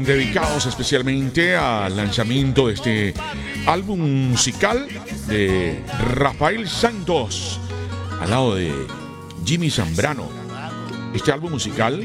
Dedicados especialmente al lanzamiento de este álbum musical de Rafael Santos al lado de Jimmy Zambrano. Este álbum musical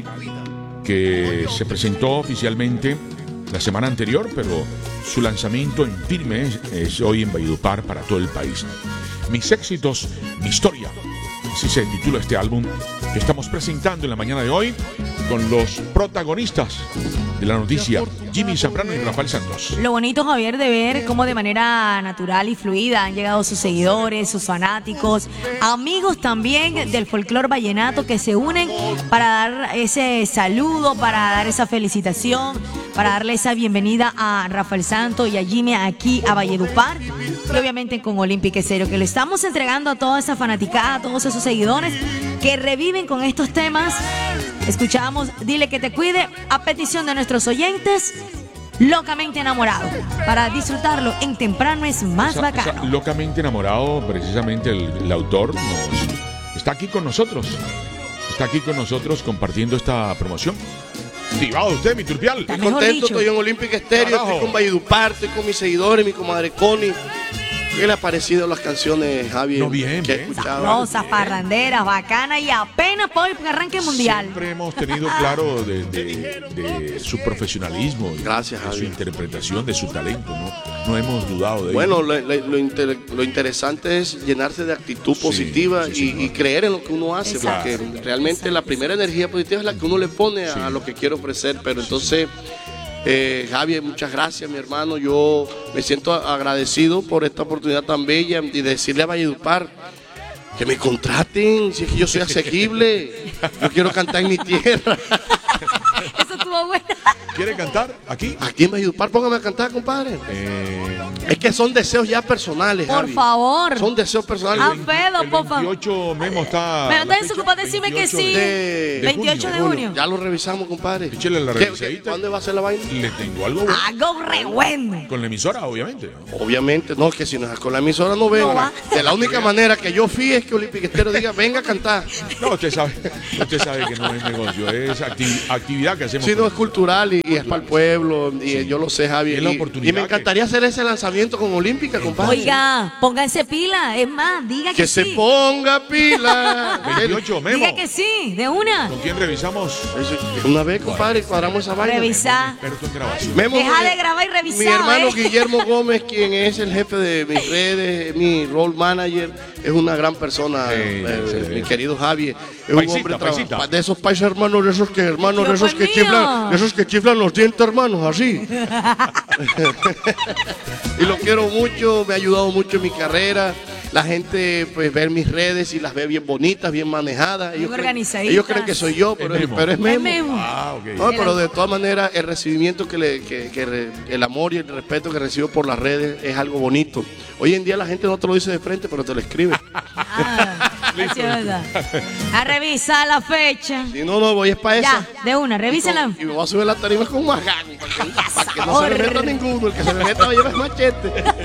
que se presentó oficialmente la semana anterior, pero su lanzamiento en firme es hoy en Valledupar para todo el país. Mis éxitos, mi historia. Así se titula este álbum que estamos presentando en la mañana de hoy con los protagonistas de la noticia, Jimmy Zambrano y Rafael Santos. Lo bonito, Javier, de ver cómo de manera natural y fluida han llegado sus seguidores, sus fanáticos, amigos también del folclore vallenato que se unen para dar ese saludo, para dar esa felicitación, para darle esa bienvenida a Rafael Santos y a Jimmy aquí a Valledupar y obviamente con Olympic Estéreo, que le estamos entregando a toda esa fanaticada, a todos esos seguidores que reviven con estos temas. Escuchamos Dile que te cuide a petición de nuestros oyentes, Locamente enamorado, para disfrutarlo en temprano es más bacano. Locamente enamorado, precisamente el autor está aquí con nosotros. Está aquí con nosotros compartiendo esta promoción. Activado usted, mi turpial. Estoy contento, estoy en Olympic Estéreo, estoy con Valledupar, estoy con mis seguidores, mi comadre Connie. ¿Qué le ha parecido las canciones, Javier? No, bien, que he bien. escuchado. Sabrosas, parranderas, bacanas y apenas por el arranque mundial. Siempre hemos tenido claro de su profesionalismo, Gracias, de su Javier. interpretación, de su talento. No hemos dudado de Bueno, ello. lo interesante es llenarse de actitud positiva sí, y creer en lo que uno hace, Exacto. porque realmente la primera energía positiva es la que uno le pone a lo que quiere ofrecer. Pero entonces, Javier, muchas gracias, mi hermano. Yo me siento agradecido por esta oportunidad tan bella y decirle a Valledupar que me contraten, si es que yo soy asequible. Yo quiero cantar en mi tierra. Eso estuvo bueno. ¿Quiere cantar aquí? Aquí en Valledupar, póngame a cantar, compadre. Es que son deseos ya personales, Por Javi. favor. Son deseos personales. Alfredo, por favor. 28 Memo está. Pero la entonces ocupa decirme que 28 sí. de 28 de junio. Ya lo revisamos, compadre. Échale la revisadita. ¿Dónde va a ser la vaina? Le tengo algo bueno. Algo re bueno. Con la emisora, obviamente. Obviamente, no, que si no es con la emisora no venga. No va. De la única manera que yo fui es que Olympic Estéreo diga, venga a cantar. No, usted sabe que no es negocio, es actividad que hacemos. Si no es cultural y es para el pueblo, y yo lo sé, Javi. Es la Y oportunidad me encantaría hacer ese lanzamiento con Olímpica, compadre. Oiga, pónganse pila. Es más, diga que Que se sí. ponga pila. 28 Memo. Diga que sí, de una. ¿Con quién revisamos? Una vez, compadre, cuadramos esa vaina. Revisar. Experto en grabación. Memo, Deja de grabar y revisar. Mi hermano ¿eh? Guillermo Gómez, quien es el jefe de mis redes, mi role manager, es una gran persona, excelente. mi querido Javi. Es Paisita, un hombre paisita. De esos paisas hermanos, de esos que hermanos, Dios mío. de esos que chiflan los dientes, hermanos, así. Y lo quiero mucho, me ha ayudado mucho en mi carrera. La gente pues ve mis redes y las ve bien bonitas, bien manejadas. Organizaditas. Ellos creen que soy yo, pero es Memo. Es Memo. Ah, ok. No, pero de todas maneras el recibimiento el amor y el respeto que recibo por las redes es algo bonito. Hoy en día la gente no te lo dice de frente, pero te lo escribe. Ah, así es verdad. A revisar la fecha. Si no, voy es para esa. Ya, de una, revísela. Y me voy a subir la tarima con un magán para que no se me meta ninguno. El que se me meta va a llevar machete.